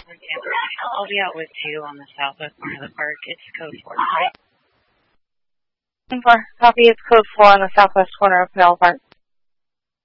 I'll be out with 2 on the southwest corner of the park. It's code 4, right? Copy, it's code 4 on the southwest corner of Pinellas Park.